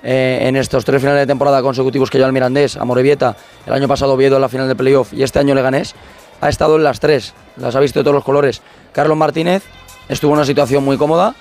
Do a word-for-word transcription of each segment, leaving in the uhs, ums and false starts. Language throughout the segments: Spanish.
eh, en estos tres finales de temporada consecutivos que lleva el Mirandés, Amorebieta, el año pasado Oviedo en la final de playoff y este año Leganés, ha estado en las tres, las ha visto de todos los colores. Carlos Martínez estuvo en una situación muy cómoda,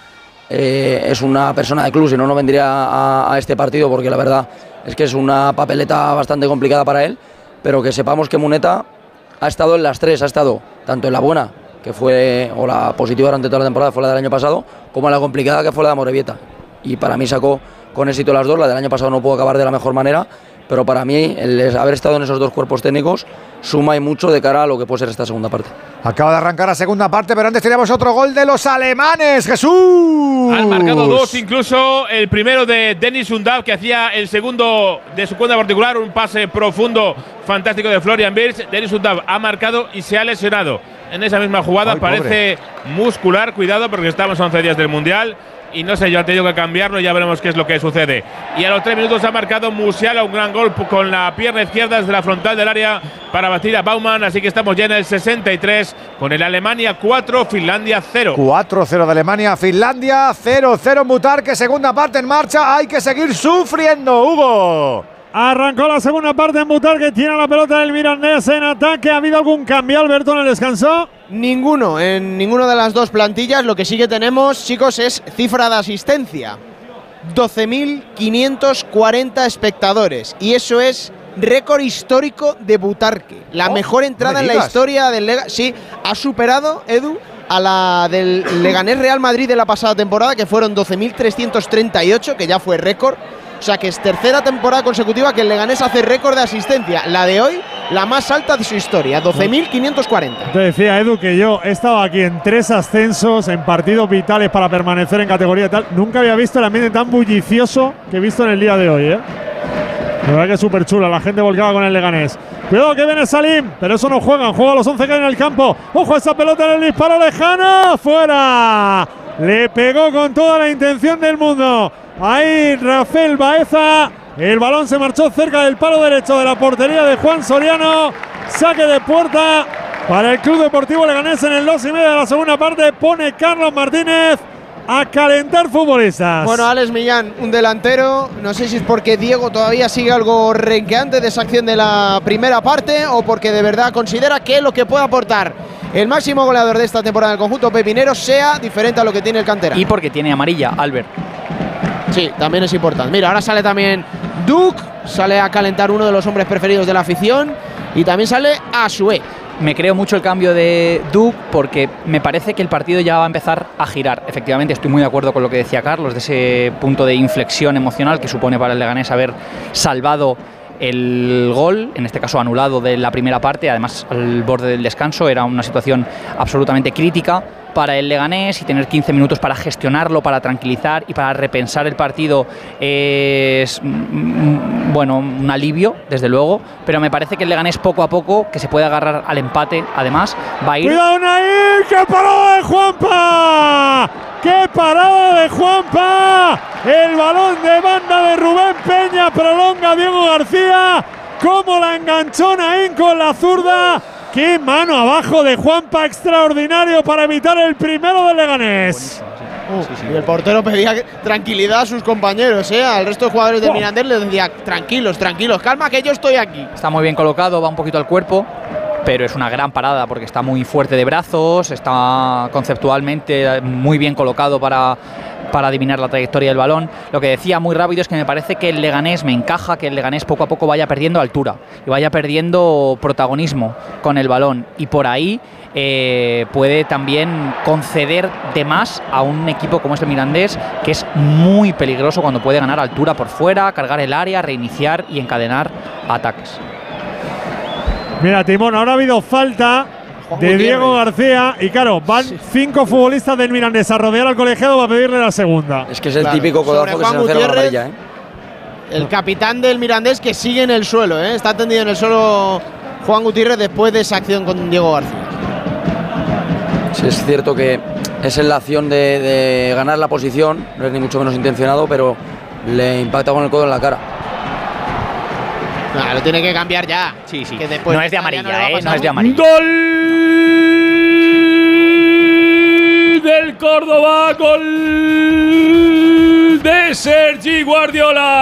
eh, es una persona de club, si no, no vendría a, a este partido porque la verdad es que es una papeleta bastante complicada para él, pero que sepamos que Muneta ha estado en las tres, ha estado tanto en la buena, que fue, o la positiva durante toda la temporada, fue la del año pasado, como en la complicada, que fue la de Amorebieta. Y para mí sacó con éxito las dos, la del año pasado no pudo acabar de la mejor manera, pero para mí el haber estado en esos dos cuerpos técnicos suma y mucho de cara a lo que puede ser esta segunda parte. Acaba de arrancar la segunda parte, pero antes teníamos otro gol de los alemanes, Jesús. Han marcado dos, incluso el primero de Dennis Undav, que hacía el segundo de su cuenta particular, un pase profundo fantástico de Florian Wirtz. Dennis Undav ha marcado y se ha lesionado en esa misma jugada. Ay, parece pobre. Muscular, cuidado, porque estamos a once días del Mundial. Y no sé, yo he tenido que cambiarlo y ya veremos qué es lo que sucede. Y a los tres minutos ha marcado Musiala un gran gol con la pierna izquierda desde la frontal del área para batir a Baumann. Así que estamos ya en el sesenta y tres con el Alemania cuatro, Finlandia cero. cuatro cero de Alemania, Finlandia cero cero. Mutar, que segunda parte en marcha. Hay que seguir sufriendo, Hugo. Arrancó la segunda parte en Mutar, que tiene la pelota del Mirandés en ataque. ¿Ha habido algún cambio, Alberto, en el descanso? Ninguno, en ninguna de las dos plantillas. Lo que sí que tenemos, chicos, es cifra de asistencia. doce mil quinientos cuarenta espectadores. Y eso es récord histórico de Butarque. La oh, mejor entrada no en la historia del Lega. Sí, ha superado, Edu, a la del Leganés Real Madrid de la pasada temporada, que fueron doce mil trescientos treinta y ocho, que ya fue récord. O sea que es tercera temporada consecutiva que el Leganés hace récord de asistencia. La de hoy, la más alta de su historia, doce mil quinientos cuarenta. Te decía, Edu, que yo he estado aquí en tres ascensos, en partidos vitales para permanecer en categoría y tal. Nunca había visto el ambiente tan bullicioso que he visto en el día de hoy, ¿eh? La verdad que es súper chula, la gente volcada con el Leganés. Cuidado que viene Salim, pero eso no juegan, juega los once que hay en el campo. ¡Ojo a esa pelota en el disparo lejano! ¡Fuera! Le pegó con toda la intención del mundo. Ahí Rafael Baeza. El balón se marchó cerca del palo derecho de la portería de Juan Soriano. Saque de puerta para el Club Deportivo Leganés en el dos y medio de la segunda parte. Pone Carlos Martínez a calentar futbolistas. Bueno, Alex Millán, un delantero. No sé si es porque Diego todavía sigue algo renqueante de esa acción de la primera parte o porque de verdad considera que lo que puede aportar el máximo goleador de esta temporada del conjunto pepinero sea diferente a lo que tiene el cantera. Y porque tiene amarilla, Albert. Sí, también es importante. Mira, ahora sale también Duke, sale a calentar uno de los hombres preferidos de la afición, y también sale Asue. Me creo mucho el cambio de Duke porque me parece que el partido ya va a empezar a girar. Efectivamente, estoy muy de acuerdo con lo que decía Carlos, de ese punto de inflexión emocional que supone para el Leganés haber salvado el gol, en este caso anulado, de la primera parte, además al borde del descanso. Era una situación absolutamente crítica para el Leganés, y tener quince minutos para gestionarlo, para tranquilizar y para repensar el partido es, bueno, un alivio, desde luego, pero me parece que el Leganés poco a poco, que se puede agarrar al empate, además, va a ir... ¡Cuidado, Nair! ¡Qué parada de Juanpa! ¡Qué parada de Juanpa! El balón de banda de Rubén Peña prolonga a Diego García. ¡Cómo la enganchó Naín con la zurda! ¡Qué mano abajo de Juanpa extraordinario para evitar el primero del Leganés! Uh, sí, sí. Y el portero pedía tranquilidad a sus compañeros, ¿eh? Al resto de jugadores del oh. Mirandés les decía: tranquilos, tranquilos, calma, que yo estoy aquí. Está muy bien colocado, va un poquito al cuerpo, pero es una gran parada porque está muy fuerte de brazos, está conceptualmente muy bien colocado para, para adivinar la trayectoria del balón. Lo que decía muy rápido es que me parece que el Leganés, me encaja que el Leganés poco a poco vaya perdiendo altura y vaya perdiendo protagonismo con el balón, y por ahí eh, puede también conceder de más a un equipo como este Mirandés, que es muy peligroso cuando puede ganar altura por fuera, cargar el área, reiniciar y encadenar ataques. Mira, Timón, ahora ha habido falta de Diego García y claro, van sí. cinco futbolistas del Mirandés a rodear al colegiado para pedirle la segunda. Es que es el claro. típico codazo que se hace la amarilla, ¿eh? El capitán del Mirandés, que sigue en el suelo, ¿eh? Está tendido en el suelo Juan Gutiérrez después de esa acción con Diego García. Sí, es cierto que es en la acción de, de ganar la posición, no es ni mucho menos intencionado, pero le impacta con el codo en la cara. No, lo tiene que cambiar ya. Sí, sí. Que después no es de amarilla, no eh. No es de amarilla. ¡Gol del Córdoba! ¡Gol de Sergi Guardiola!